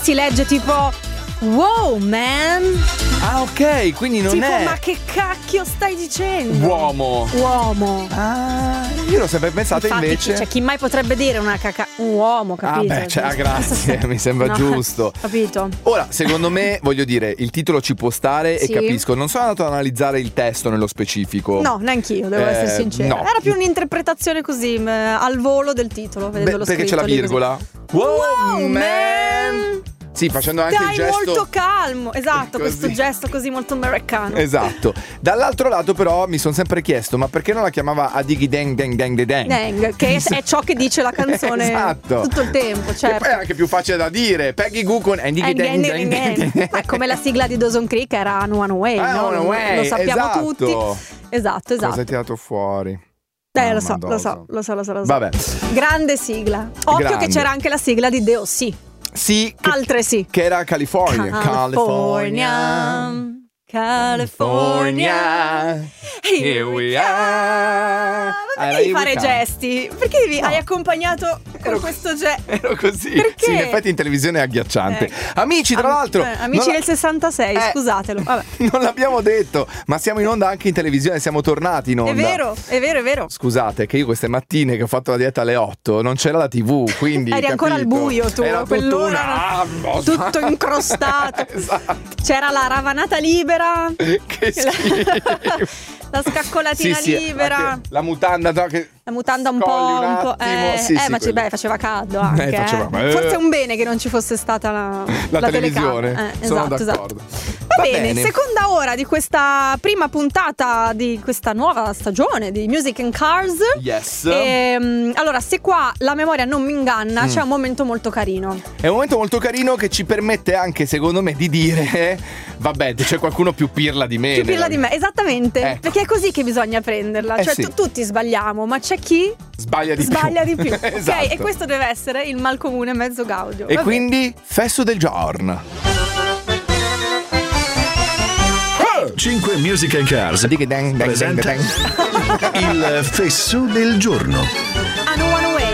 si legge tipo wow man. Ah, ok, quindi non tipo, è ma che cacchio stai dicendo? uomo. Ah, io l'ho sempre pensato. Infatti, invece. cioè, chi mai potrebbe dire un uomo, capito? Ah, beh, cioè, grazie, mi sembra No, giusto. Capito? Ora, secondo me, voglio dire, il titolo ci può stare Sì. e capisco. Non sono andato ad analizzare il testo nello specifico. No, neanch'io, devo essere sincera. no. Era più un'interpretazione così, al volo del titolo, vedendolo Perché c'è scritto la lì virgola. così. Wow, man! Sì, facendo anche il Dai, gesto molto calmo. Esatto, così. questo gesto così molto americano. Esatto. Dall'altro lato però mi sono sempre chiesto, ma perché non la chiamava Adighi Deng Deng Deng de Deng? Dang, che è ciò che dice la canzone Esatto. tutto il tempo, Che certo. poi è anche più facile da dire. Peggy Goo con Adighi Deng Deng Deng Deng. Ma è come la sigla di Dawson Creek era One Away, no? One Away, Lo sappiamo esatto. tutti. Esatto. Cosa hai tirato fuori? Lo so. Vabbè. Grande sigla. Occhio Grande. che c'era anche la sigla di Deo Sì. Sì, Altre sì. che era California. California. Here we are. Ma perché devi fare gesti? Perché hai accompagnato con questo gesto? Ero così. Perché? Sì, in effetti in televisione è agghiacciante. Amici, tra l'altro. Amici del 66, scusatelo. Vabbè. Non l'abbiamo detto, ma siamo in onda anche in televisione, siamo tornati in onda. È vero. Scusate, che io queste mattine che ho fatto la dieta alle 8 non c'era la TV, quindi Eri ancora al buio tu, era quell'ora tutto incrostato. Esatto. C'era la ravanata libera. Che schifo. La scaccolatina libera. anche la mutanda, no, che la mutanda un scrolli un po'. attimo. Sì, ma quello. faceva caldo anche. Forse è un bene che non ci fosse stata la televisione. telecamera. Sono Esatto. d'accordo. Va bene, seconda ora di questa prima puntata di questa nuova stagione di Music and Cars. Yes. Allora, se qua la memoria non mi inganna, c'è un momento molto carino. È un momento molto carino che ci permette anche, secondo me, di dire vabbè, c'è qualcuno più pirla di me. Più pirla di me, esattamente. Perché è così che bisogna prenderla. Cioè, sì. tutti sbagliamo, ma c'è chi sbaglia di più. Ok, Esatto. e questo deve essere il mal comune mezzo gaudio. E quindi, fesso del giorno. 5 Music and Cars presenta il fesso del giorno. One Away.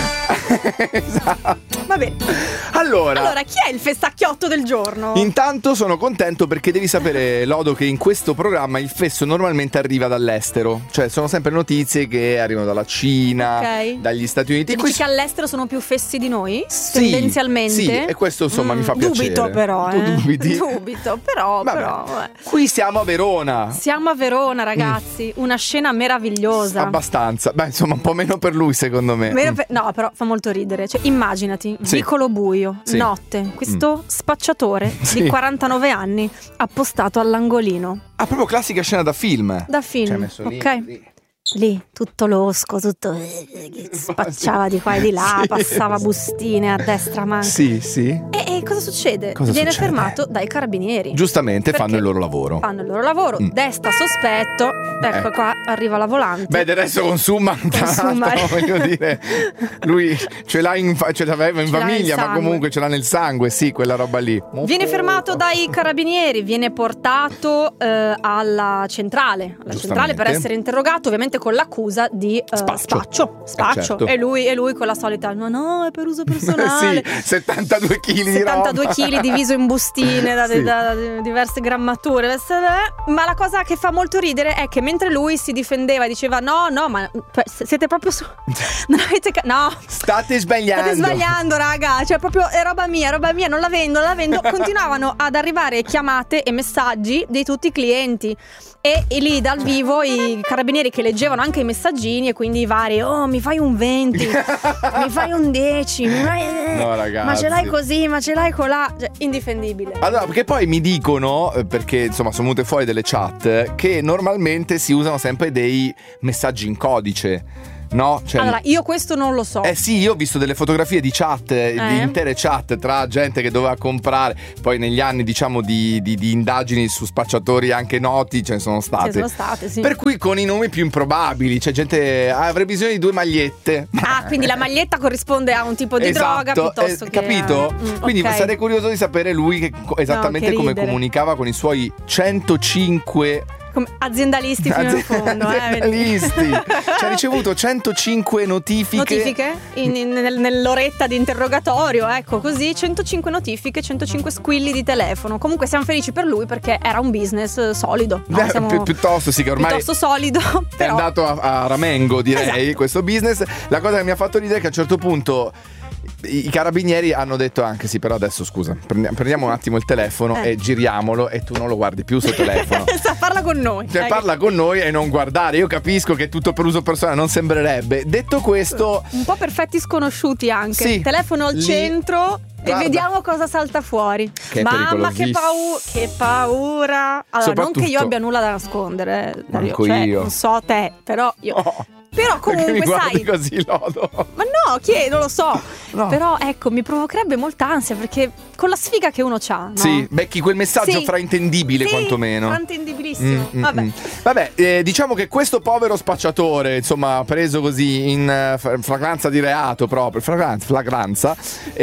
Esatto. Va bene. Allora, chi è il festacchiotto del giorno? Intanto sono contento perché devi sapere, Lodo, che in questo programma il fesso normalmente arriva dall'estero. Cioè sono sempre notizie che arrivano dalla Cina, dagli Stati Uniti. Dici che all'estero sono più fessi di noi? Sì, tendenzialmente? sì, e questo insomma mi fa piacere. Dubito però. Tu dubiti? Dubito, però. Qui siamo a Verona. Siamo a Verona, ragazzi. Una scena meravigliosa. Abbastanza. Beh, insomma, un po' meno per lui, secondo me. No, però fa molto ridere. Cioè, immaginati, vicolo buio, notte, questo spacciatore di 49 anni appostato all'angolino. Ah, proprio classica scena da film. Da film, cioè, messo lì, ok. Lì, tutto losco, tutto spacciava di qua e di là, passava bustine a destra, manca. Sì. E cosa succede? Viene fermato dai carabinieri. Giustamente fanno il loro lavoro. Desta sospetto. Ecco qua, arriva la volante. Beh, del resto consuma. Voglio dire, lui ce l'aveva in famiglia, ma comunque ce l'ha nel sangue, sì, quella roba lì. Viene fermato dai carabinieri, viene portato alla centrale per essere interrogato, ovviamente con l'accusa di spaccio. Certo. E lui con la solita no, è per uso personale. Sì, 72 kg di roba. 72 kg diviso in bustine da diverse grammature. Ma la cosa che fa molto ridere è che mentre lui si difendeva, diceva no, ma siete proprio non avete no, state sbagliando, raga, cioè proprio è roba mia, non la vendo. Continuavano ad arrivare chiamate e messaggi di tutti i clienti. E lì dal vivo i carabinieri che leggevano anche i messaggini e quindi i vari mi fai un 20, mi fai un 10, no, ragazzi, ma ce l'hai così, ma ce l'hai colà, cioè, indifendibile. Allora, perché poi mi dicono, perché insomma sono venute fuori delle chat, che normalmente si usano sempre dei messaggi in codice. No? Cioè, allora, io questo non lo so. Sì, io ho visto delle fotografie di chat, di intere chat tra gente che doveva comprare. Poi negli anni, diciamo, di indagini su spacciatori anche noti ce ne sono state. Sì. Per cui con i nomi più improbabili. C'è gente avrei bisogno di 2 magliette. Quindi la maglietta corrisponde a un tipo di droga piuttosto che capito? Quindi sarei curioso di sapere lui esattamente come ridere. comunicava con i suoi 105 Come aziendalisti fino in fondo. Aziendalisti. Ci ha ricevuto 105 notifiche nell'oretta di interrogatorio, ecco, così 105 notifiche, 105 squilli di telefono. Comunque siamo felici per lui perché era un business solido, no? Piuttosto sì, che ormai piuttosto solido, però è andato a ramengo, direi, esatto. Questo business. La cosa che mi ha fatto ridere è che a un certo punto i carabinieri hanno detto anche sì, però adesso scusa, prendiamo un attimo il telefono e giriamolo e tu non lo guardi più sul telefono. Parla con noi. Cioè parla con noi e non guardare. Io capisco che è tutto per uso personale, non sembrerebbe. Detto questo, un po' perfetti sconosciuti anche. Sì, telefono al centro. Guarda. E vediamo cosa salta fuori. Mamma, che paura. Allora, non che io abbia nulla da nascondere, Manco io. Non so te, però io. Oh. Però comunque, mi guardi sai, così, Lodo? Ma no, non lo so. No. Però ecco, mi provocherebbe molta ansia perché con la sfiga che uno c'ha, no? Sì, becchi quel messaggio fraintendibile, quantomeno. Fraintendibilissimo. Vabbè, diciamo che questo povero spacciatore, insomma, preso così in flagranza di reato proprio, flagranza.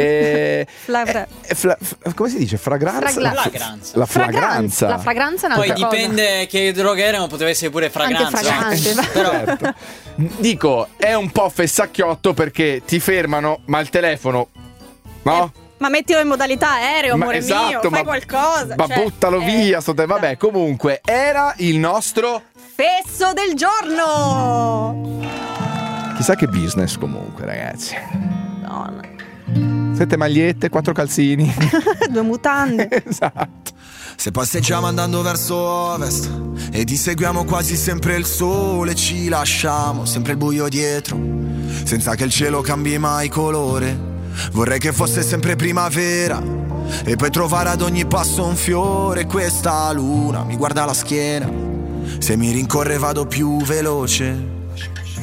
Come si dice? Fragranza? La flagranza. La flagranza è un'altra Poi dipende che droga era, ma poteva essere pure fragranza. Anche fragante. Però certo. Dico, è un po' fessacchiotto perché ti fermano, ma il telefono, no? Ma mettilo in modalità aereo, amore esatto, mio, fai qualcosa. Ma buttalo via, vabbè, comunque, era il nostro fesso del giorno. Chissà che business comunque, ragazzi. Madonna. 7 magliette, 4 calzini. 2 mutande. Esatto. Se passeggiamo andando verso ovest e ti seguiamo quasi sempre il sole, ci lasciamo sempre il buio dietro, senza che il cielo cambi mai colore. Vorrei che fosse sempre primavera e poi trovare ad ogni passo un fiore. Questa luna mi guarda la schiena, se mi rincorre vado più veloce.